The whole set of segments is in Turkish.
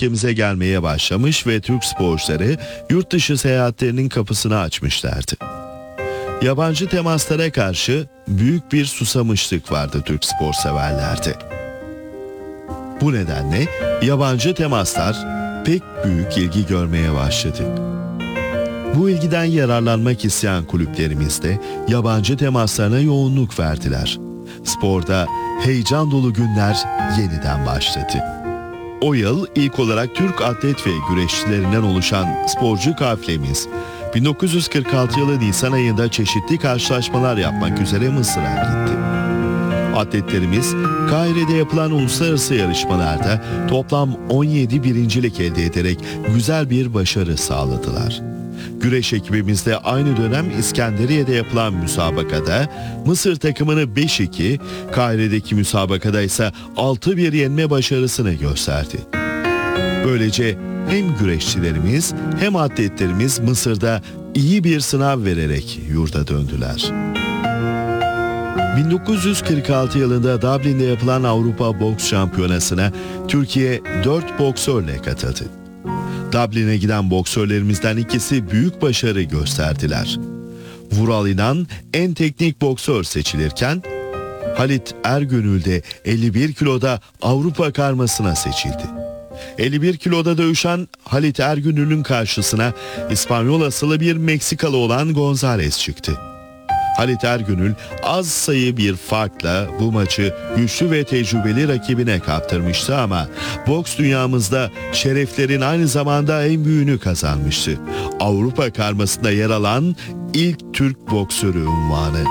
ülkemize gelmeye başlamış ve Türk sporcuları yurt dışı seyahatlerinin kapısını açmışlardı. Yabancı temaslara karşı büyük bir susamışlık vardı Türk spor severlerde. Bu nedenle yabancı temaslar pek büyük ilgi görmeye başladı. Bu ilgiden yararlanmak isteyen kulüplerimiz de yabancı temaslarına yoğunluk verdiler. Sporda heyecan dolu günler yeniden başladı. O yıl ilk olarak Türk atlet ve güreşçilerinden oluşan sporcu kafilemiz 1946 yılı Nisan ayında çeşitli karşılaşmalar yapmak üzere Mısır'a gitti. Atletlerimiz Kahire'de yapılan uluslararası yarışmalarda toplam 17 birincilik elde ederek güzel bir başarı sağladılar. Güreş ekibimiz de aynı dönem İskenderiye'de yapılan müsabakada Mısır takımını 5-2, Kahire'deki müsabakada ise 6-1 yenme başarısını gösterdi. Böylece hem güreşçilerimiz hem atletlerimiz Mısır'da iyi bir sınav vererek yurda döndüler. 1946 yılında Dublin'de yapılan Avrupa Boks Şampiyonası'na Türkiye 4 boksörle katıldı. Dublin'e giden boksörlerimizden ikisi büyük başarı gösterdiler. Vural İnan en teknik boksör seçilirken Halit Ergönül de 51 kiloda Avrupa karmasına seçildi. 51 kiloda dövüşen Halit Ergünül'ün karşısına İspanyol asıllı bir Meksikalı olan Gonzales çıktı. Halit Ergünül az sayı bir farkla bu maçı güçlü ve tecrübeli rakibine kaptırmıştı ama boks dünyamızda şereflerin aynı zamanda en büyüğünü kazanmıştı. Avrupa karmasında yer alan ilk Türk boksörü unvanı.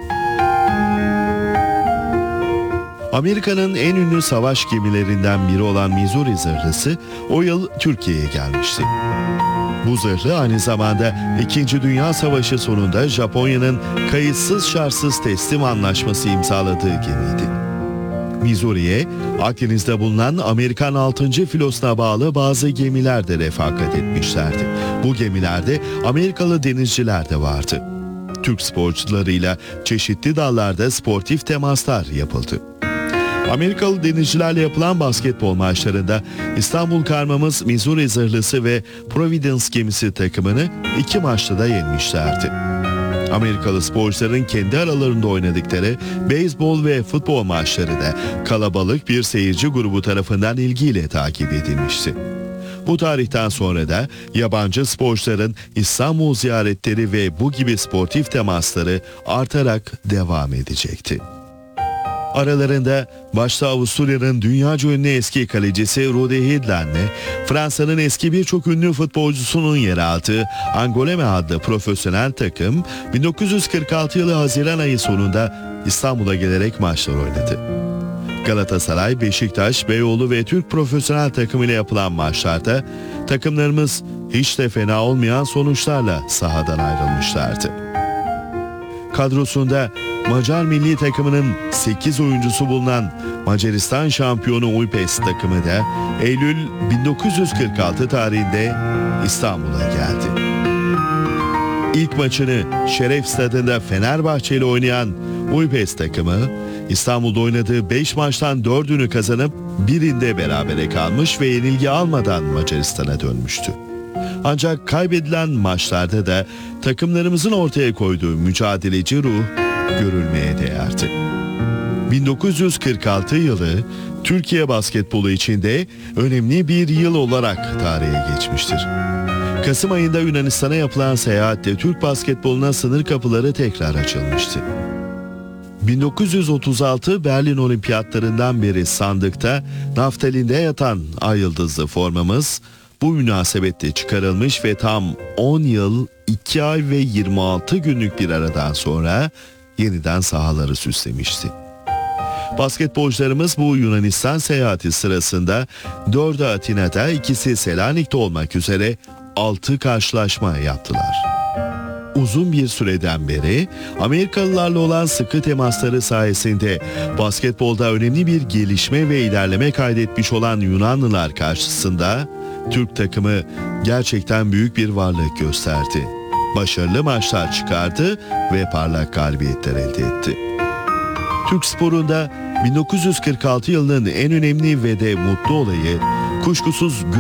Amerika'nın en ünlü savaş gemilerinden biri olan Missouri zırhlısı o yıl Türkiye'ye gelmişti. Bu zırhlı aynı zamanda 2. Dünya Savaşı sonunda Japonya'nın kayıtsız şartsız teslim anlaşması imzaladığı gemiydi. Missouri'ye Akdeniz'de bulunan Amerikan 6. Filosuna bağlı bazı gemiler de refakat etmişlerdi. Bu gemilerde Amerikalı denizciler de vardı. Türk sporcularıyla çeşitli dallarda sportif temaslar yapıldı. Amerikalı denizcilerle yapılan basketbol maçlarında İstanbul karmamız Missouri zırhlısı ve Providence gemisi takımını 2 maçta da yenmişlerdi. Amerikalı sporcuların kendi aralarında oynadıkları beyzbol ve futbol maçları da kalabalık bir seyirci grubu tarafından ilgiyle takip edilmişti. Bu tarihten sonra da yabancı sporcuların İstanbul ziyaretleri ve bu gibi sportif temasları artarak devam edecekti. Aralarında başta Avusturya'nın dünyaca ünlü eski kalecisi Rudi Hidland'le Fransa'nın eski birçok ünlü futbolcusunun yer aldığı Angoulême adlı profesyonel takım 1946 yılı Haziran ayı sonunda İstanbul'a gelerek maçlar oynadı. Galatasaray, Beşiktaş, Beyoğlu ve Türk profesyonel takımıyla yapılan maçlarda takımlarımız hiç de fena olmayan sonuçlarla sahadan ayrılmışlardı. Kadrosunda Macar milli takımının 8 oyuncusu bulunan Macaristan şampiyonu Újpest takımı da Eylül 1946 tarihinde İstanbul'a geldi. İlk maçını Şeref Stadı'nda Fenerbahçe ile oynayan Újpest takımı İstanbul'da oynadığı 5 maçtan 4'ünü kazanıp birinde berabere kalmış ve yenilgi almadan Macaristan'a dönmüştü. Ancak kaybedilen maçlarda da takımlarımızın ortaya koyduğu mücadeleci ruh görülmeye değerdi. 1946 yılı Türkiye basketbolu için de önemli bir yıl olarak tarihe geçmiştir. Kasım ayında Yunanistan'a yapılan seyahatte Türk basketboluna sınır kapıları tekrar açılmıştı. 1936 Berlin Olimpiyatlarından beri sandıkta naftalinde yatan ay yıldızlı formamız bu münasebetle çıkarılmış ve tam 10 yıl, 2 ay ve 26 günlük bir aradan sonra yeniden sahaları süslemişti. Basketbolcularımız bu Yunanistan seyahati sırasında 4'ü Atina'da, 2'si Selanik'te olmak üzere 6 karşılaşma yaptılar. Uzun bir süreden beri Amerikalılarla olan sıkı temasları sayesinde basketbolda önemli bir gelişme ve ilerleme kaydetmiş olan Yunanlılar karşısında Türk takımı gerçekten büyük bir varlık gösterdi. Başarılı maçlar çıkardı ve parlak galibiyetler elde etti. Türk sporunda 1946 yılının en önemli ve de mutlu olayı kuşkusuz